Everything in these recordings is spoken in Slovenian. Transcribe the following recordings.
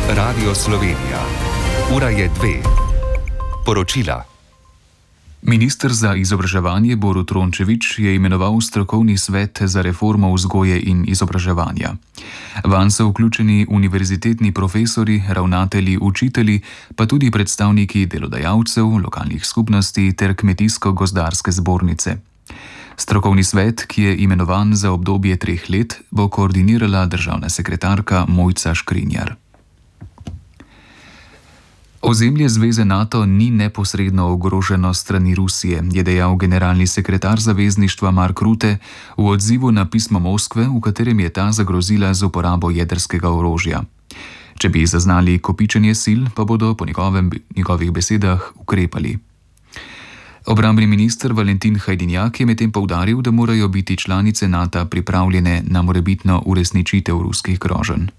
Radio Slovenija. Ura je 2. Poročila. Minister za izobraževanje Borut Rončević je imenoval strokovni svet za reformo vzgoje in izobraževanja. Vanj so vključeni univerzitetni profesorji, ravnatelji, učitelji, pa tudi predstavniki delodajalcev, lokalnih skupnosti ter kmetijsko-gozdarske zbornice. Strokovni svet, ki je imenovan za obdobje 3 let, bo koordinirala državna sekretarka Mojca Škrinjar. Ozemlje Zveze NATO ni neposredno ogroženo strani Rusije, je dejal generalni sekretar zavezništva Mark Rutte v odzivu na pismo Moskve, v katerem je ta zagrozila z uporabo jedrskega orožja. Če bi zaznali kopičenje sil, pa bodo po njegovih besedah ukrepali. Obrambni minister Valentin Hajdinjak je medtem poudaril, da morajo biti članice NATO pripravljene na morebitno uresničitev ruskih groženj.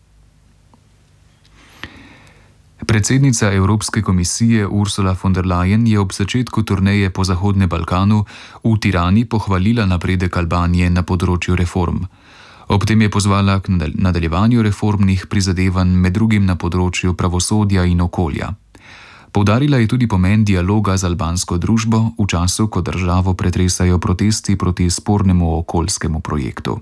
Predsednica Evropske komisije Ursula von der Leyen je ob začetku turneje po Zahodnem Balkanu v Tirani pohvalila napredek Albanije na področju reform. Ob tem je pozvala k nadaljevanju reformnih prizadevanj, med drugim na področju pravosodja in okolja. Poudarila je tudi pomen dialoga z albansko družbo v času, ko državo pretresajo protesti proti spornemu okoljskemu projektu.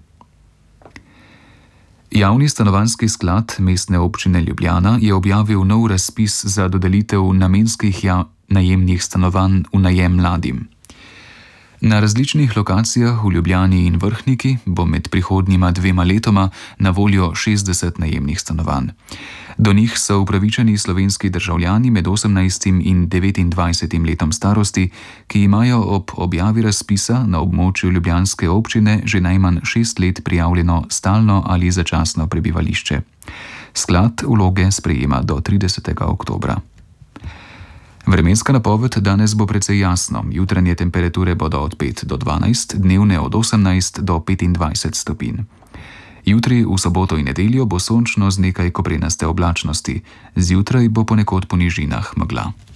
Javni stanovanjski sklad Mestne občine Ljubljana je objavil nov razpis za dodelitev namenskih najemnih stanovanj v najem mladim. Na različnih lokacijah v Ljubljani in Vrhniki bo med prihodnjima 2 letoma na voljo 60 najemnih stanovanj. Do njih so upravičeni slovenski državljani med 18 in 29 letom starosti, ki imajo ob objavi razpisa na območju ljubljanske občine že najmanj 6 let prijavljeno stalno ali začasno prebivališče. Sklad vloge sprejema do 30. oktobra. Vremenska napoved danes bo precej jasno. Jutranje temperature bodo od 5 do 12, dnevne od 18 do 25 stopinj. Jutri, v soboto in nedeljo, bo sončno z nekaj koprenaste oblačnosti. Zjutraj bo ponekod po nižinah megla.